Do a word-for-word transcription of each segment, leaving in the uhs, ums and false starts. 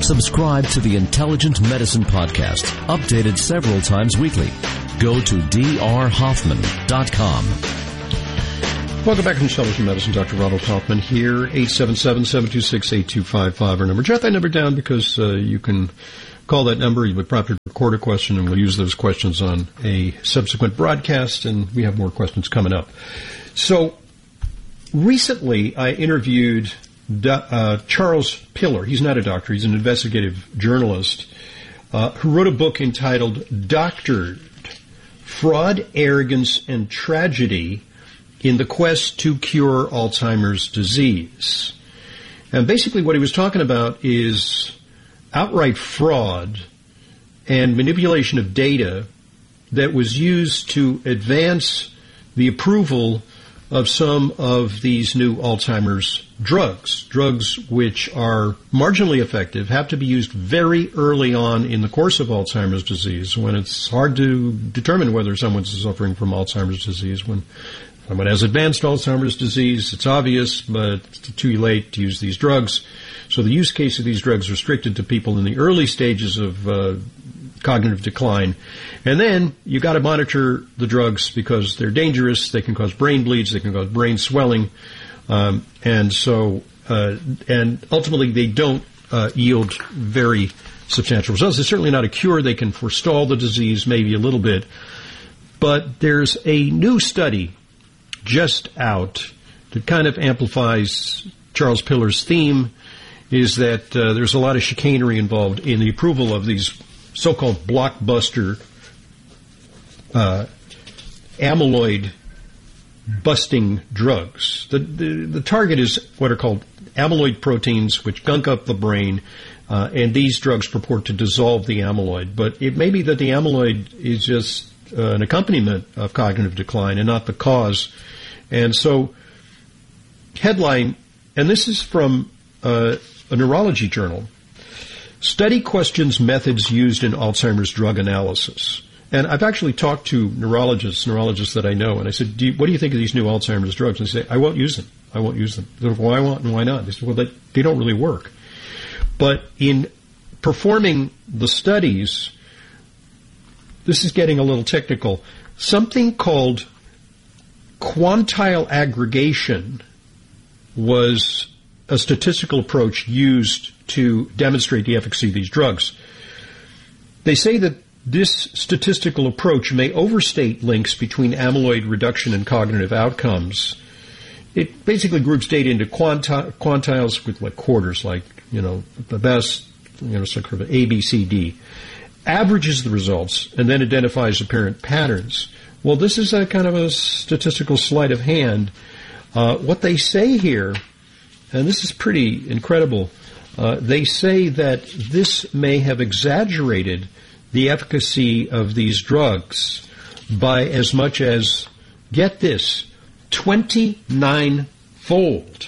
Subscribe to the Intelligent Medicine Podcast, updated several times weekly. Go to d r hoffman dot com. Welcome back to Intelligent Medicine. Doctor Ronald Hoffman here. eight seven seven, seven two six, eight two five five, our number. Jot that number down because uh, you can call that number. You would promptly record a question, and we'll use those questions on a subsequent broadcast, and we have more questions coming up. So recently I interviewed uh, Charles Piller. He's not a doctor. He's an investigative journalist uh, who wrote a book entitled Doctored: Fraud, Arrogance, and Tragedy in the Quest to Cure Alzheimer's Disease. And basically what he was talking about is outright fraud and manipulation of data that was used to advance the approval of some of these new Alzheimer's drugs. Drugs which are marginally effective, have to be used very early on in the course of Alzheimer's disease, when it's hard to determine whether someone's suffering from Alzheimer's disease. When someone has advanced Alzheimer's disease, it's obvious, but it's too late to use these drugs. So the use case of these drugs is restricted to people in the early stages of uh, cognitive decline. And then you got to monitor the drugs because they're dangerous. They can cause brain bleeds. They can cause brain swelling. Um, and so, uh, and ultimately they don't uh, yield very substantial results. It's certainly not a cure. They can forestall the disease maybe a little bit. But there's a new study just out that kind of amplifies Charles Piller's theme, is that uh, there's a lot of chicanery involved in the approval of these so-called blockbuster uh, amyloid-busting drugs. The, the, the target is what are called amyloid proteins, which gunk up the brain, uh, and these drugs purport to dissolve the amyloid. But it may be that the amyloid is just uh, an accompaniment of cognitive decline and not the cause. And so, headline, and this is from uh, a neurology journal, study questions methods used in Alzheimer's drug analysis. And I've actually talked to neurologists, neurologists that I know, and I said, do you, what do you think of these new Alzheimer's drugs? And they say, I won't use them. I won't use them. They're, why won't and why not? They said, well, they, they don't really work. But in performing the studies, this is getting a little technical, something called quantile aggregation was a statistical approach used to demonstrate the efficacy of these drugs. They say that this statistical approach may overstate links between amyloid reduction and cognitive outcomes. It basically groups data into quanti- quantiles with like quarters, like, you know, the best, you know, sort of A, B, C, D, averages the results, and then identifies apparent patterns. Well, this is a kind of a statistical sleight of hand. Uh, what they say here, and this is pretty incredible, uh, they say that this may have exaggerated the efficacy of these drugs by as much as, get this, twenty-nine-fold.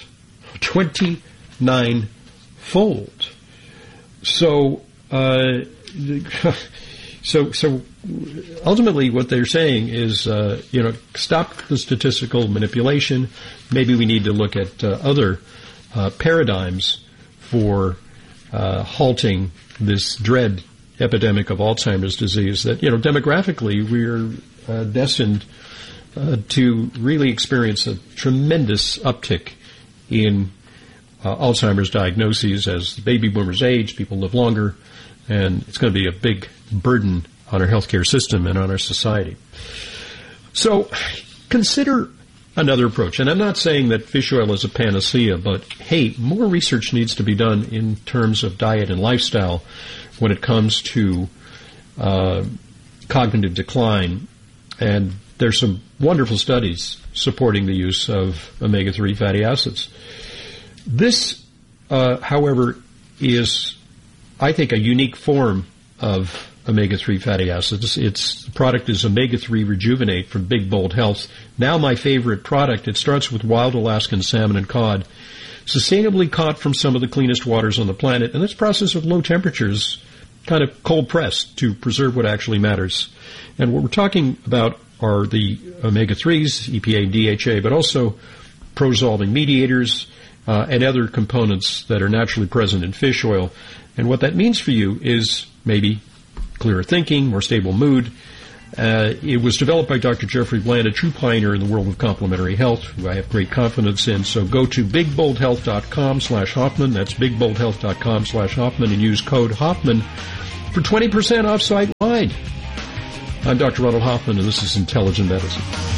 twenty-nine-fold. So, uh, so, so ultimately what they're saying is, uh, you know, stop the statistical manipulation. Maybe we need to look at uh, other uh, paradigms for uh, halting this dread epidemic of Alzheimer's disease that, you know, demographically we're uh, destined uh, to really experience a tremendous uptick in uh, Alzheimer's diagnoses as the baby boomers age, people live longer, and it's going to be a big burden on our healthcare system and on our society. So consider another approach. And I'm not saying that fish oil is a panacea, but, hey, more research needs to be done in terms of diet and lifestyle when it comes to uh, cognitive decline. And there's some wonderful studies supporting the use of omega three fatty acids. This, uh, however, is, I think, a unique form of omega three fatty acids. Its product is omega three Rejuvenate from Big Bold Health. Now my favorite product. It starts with wild Alaskan salmon and cod, sustainably caught from some of the cleanest waters on the planet, and it's processed at low temperatures, kind of cold pressed to preserve what actually matters. And what we're talking about are the omega threes, E P A and D H A, but also prosolving mediators uh, and other components that are naturally present in fish oil. And what that means for you is maybe clearer thinking, more stable mood. Uh, it was developed by Doctor Jeffrey Bland, a true pioneer in the world of complementary health, who I have great confidence in. So go to big bold health dot com slash Hoffman. That's big bold health dot com slash Hoffman and use code Hoffman for twenty percent off site-wide. I'm Doctor Ronald Hoffman, and this is Intelligent Medicine.